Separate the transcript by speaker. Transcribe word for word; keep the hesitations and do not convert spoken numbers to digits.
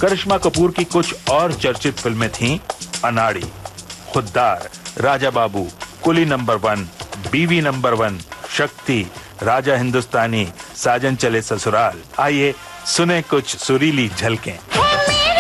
Speaker 1: करिश्मा कपूर की कुछ और चर्चित फिल्में थीं अनाड़ी, खुद्दार, राजा बाबू, कुली नंबर वन, बीवी नंबर वन, शक्ति, राजा हिंदुस्तानी, साजन चले ससुराल। आइए सुने कुछ सुरीली झलकें।